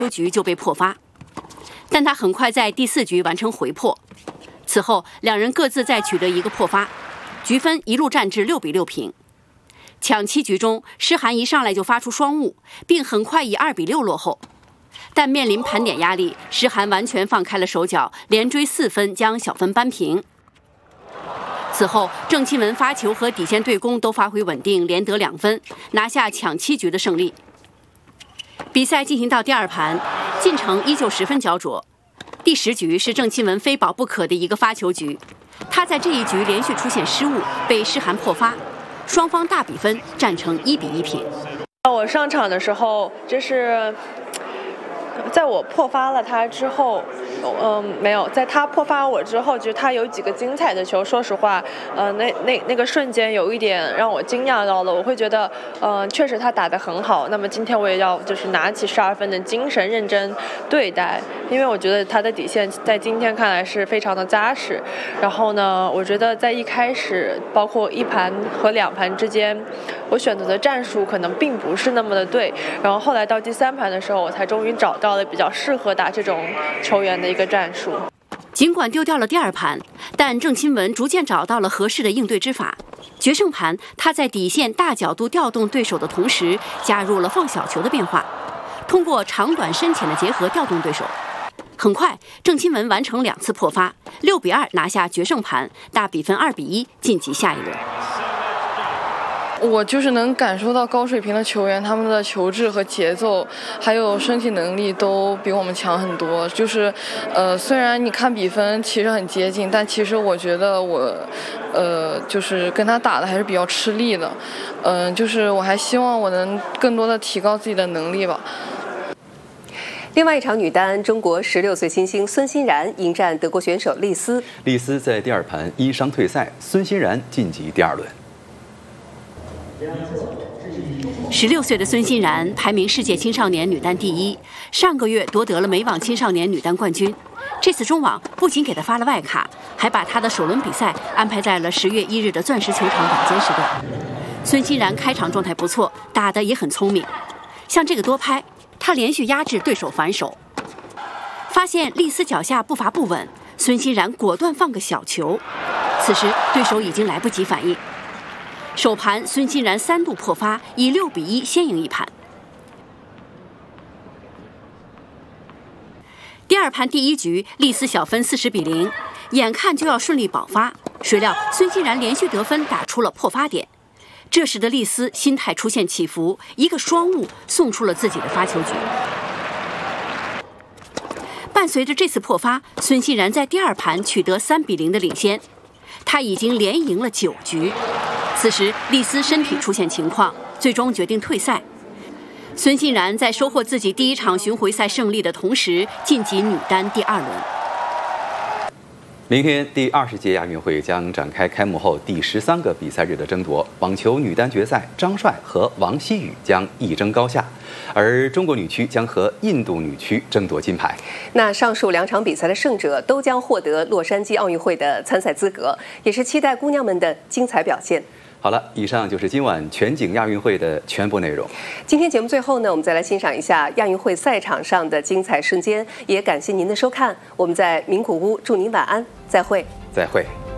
局就被破发，但他很快在第4局完成回破。此后，两人各自再取得一个破发，局分一路战至6比6平。抢7局中，施涵一上来就发出双误，并很快以2比6落后。但面临盘点压力，施涵完全放开了手脚，连追4分将小分扳平。此后，郑钦文发球和底线对攻都发挥稳定，连得2分，拿下抢7局的胜利。比赛进行到第2盘，进程依旧十分焦灼。第10局是郑钦文非保不可的一个发球局，他在这一局连续出现失误，被施涵破发，双方大比分战成1比1平。 我上场的时候，就是在我破发了他之后，没有，在他破发我之后，就是他有几个精彩的球，说实话，那个瞬间有一点让我惊讶到了，我会觉得，确实他打得很好。那么今天我也要就是拿起12分的精神认真对待，因为我觉得他的底线在今天看来是非常的扎实。然后呢，我觉得在一开始，包括1盘和2盘之间，我选择的战术可能并不是那么的对。然后后来到第3盘的时候，我才终于找到了比较适合打这种球员的一个战术。 尽管丢掉了第2盘，但郑钦文逐渐找到了合适的应对之法。决胜盘，他在底线大角度调动对手的同时，加入了放小球的变化，通过长短深浅的结合调动对手。很快，郑钦文完成2次破发，6比2拿下决胜盘，大比分2比1晋级下一轮。 我就是能感受到高水平的球员，他们的球质和节奏，还有身体能力都比我们强很多。就是，虽然你看比分其实很接近，但其实我觉得我，就是跟他打的还是比较吃力的。就是我还希望我能更多的提高自己的能力吧。 另外一场女单，中国16岁新星孙欣然迎战德国选手丽丝。 丽丝在第2盘因伤退赛，孙欣然晋级第2轮。 16岁的孙欣然排名世界青少年女单第1，上个月夺得了美网青少年女单冠军。这次中网不仅给她发了外卡，还把她的首轮比赛安排在了10月1日的钻石球场晚间时段。孙欣然开场状态不错，打得也很聪明。像这个多拍，她连续压制对手反手。发现丽丝脚下步伐不稳，孙欣然果断放个小球，此时对手已经来不及反应。首盘孙欣然3度破发，以6比1先赢1盘。第2盘第1局，丽丝小分40比0，眼看就要顺利保发，谁料孙欣然连续得分打出了破发点。这时的丽丝心态出现起伏，一个双误送出了自己的发球局。伴随着这次破发，孙欣然在第2盘取得3比0的领先，她已经连赢了9局。此时，丽丝身体出现情况，最终决定退赛。孙欣然在收获自己第1场巡回赛胜利的同时，晋级女单第2轮。 明天第20届亚运会将展开开幕后第13个比赛日的争夺。网球女单决赛，张帅和王希雨将一争高下，而中国女区将和印度女区争夺金牌。 那上述2场比赛的胜者都将获得洛杉矶奥运会的参赛资格，也是期待姑娘们的精彩表现。 好了，以上就是今晚全景亚运会的全部内容。 今天节目最后呢，我们再来欣赏一下亚运会赛场上的精彩瞬间，也感谢您的收看。我们在名古屋祝您晚安，再会。 再会。